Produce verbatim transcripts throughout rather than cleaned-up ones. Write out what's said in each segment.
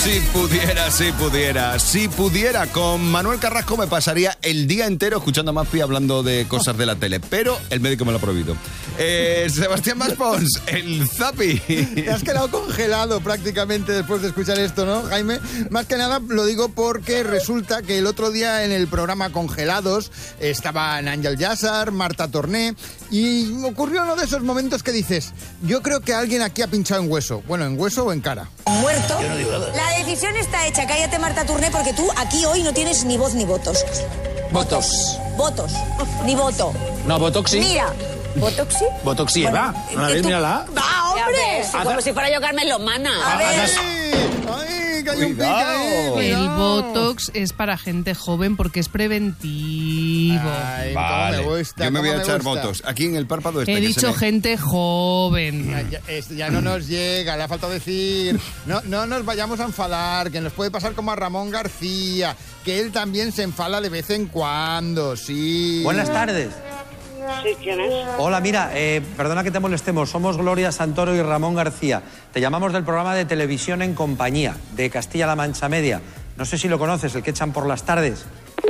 Si pudiera, si pudiera, si pudiera, con Manuel Carrasco me pasaría el día entero escuchando a Maspi hablando de cosas de la tele, pero el médico me lo ha prohibido. Eh, Sebastián Maspons, el Zapi. Te has quedado congelado prácticamente después de escuchar esto, ¿no, Jaime? Más que nada lo digo porque resulta que el otro día en el programa Congelados estaban Ángel Yassar, Marta Torné, y ocurrió uno de esos momentos que dices, yo creo que alguien aquí ha pinchado en hueso. Bueno, ¿en hueso o en cara? Muerto. Yo no digo nada. La decisión está hecha. Cállate, Marta Turné, porque tú aquí hoy no tienes ni voz ni votos. Votos. Votos. Ni voto. No, Botoxi. Mira. ¿Botoxi? Botoxi, Bueno, va. eh, A que ver, tú- mírala. ¡Va, hombre! Sí, como si fuera yo Carmen Lomana. A ver. ¡Ay, que hay un pique Cuidado. ahí! El Cuidado. Botox es para gente joven porque es preventivo. Ay, Vale, cómo me gusta, yo me voy a cómo echar gusta. votos. Aquí en el párpado está. He que se dicho me- gente joven. Ya, ya, esto ya no nos llega, le ha faltado decir. No, no nos vayamos a enfadar, que nos puede pasar como a Ramón García, que él también se enfala de vez en cuando, sí. Buenas tardes. Sí, ¿quién es? Hola, mira, eh, perdona que te molestemos. Somos Gloria Santoro y Ramón García. Te llamamos del programa de televisión En Compañía, de Castilla-La Mancha Media. No sé si lo conoces, el que echan por las tardes.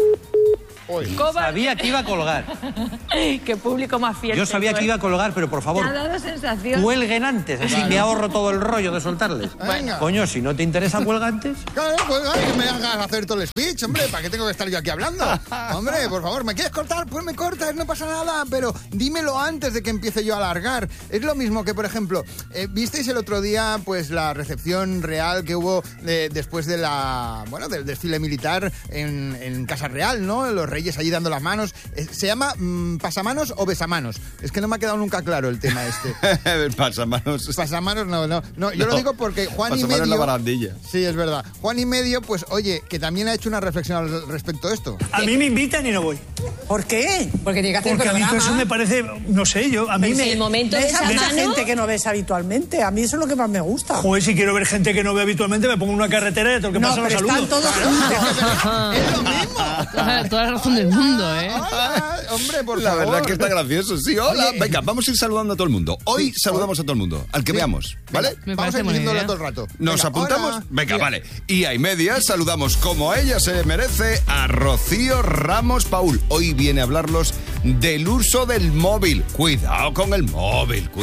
Uy. Sabía que iba a colgar. Qué público más fiel. Yo sabía tengo, que ¿eh? iba a colgar, pero por favor, Me ha dado sensación. cuelguen antes. Así me ahorro todo el rollo de soltarles. Venga. Coño, si no te interesa, cuelga antes. Claro, pues ay, que me hagas hacer todo el speech, hombre, ¿para qué tengo que estar yo aquí hablando? Hombre, por favor, ¿me quieres cortar? Pues me cortas, no pasa nada, pero dímelo antes de que empiece yo a alargar. Es lo mismo que, por ejemplo, eh, ¿visteis el otro día, pues, la recepción real que hubo eh, después de la, bueno, del desfile militar en, en Casa Real, ¿no? Los reyes allí dando las manos. Eh, ¿Se llama mm, pasamanos o besamanos? Es que no me ha quedado nunca claro el tema este. Pasamanos. Pasamanos, no, no, no. Yo No. lo digo porque Juan y Pasamanos medio. la barandilla. Sí, es verdad. Juan y medio, pues oye, que también ha hecho una reflexión al respecto de esto. A mí me invitan y no voy. ¿Por qué? Porque tiene que hacer Porque a mí todo programa. eso me parece, no sé, yo, a mí Pero me... si el momento ves de a esa mucha mano- gente que no ves habitualmente. A mí eso es lo que más me gusta. Joder, si quiero ver gente que no veo habitualmente, me pongo en una carretera y todo lo que No, pasa lo pero saludo. están todos juntos. Es lo mismo. Toda, toda la razón del mundo, ¿eh? Hola, hombre, por La favor. verdad que está gracioso. Sí, hola. Oye. Venga, vamos a ir saludando a todo el mundo. Hoy Sí, saludamos a todo el mundo. Al que Sí. veamos, ¿vale? Venga, Me vamos a parece ir buena diciéndolo idea. todo el rato. ¿Nos Venga, apuntamos? hola. Venga, Mira. vale. Y a y media saludamos como ella se merece a Rocío Ramos Paul. Hoy viene a hablarlos del uso del móvil. Cuidado con el móvil. Cuidado.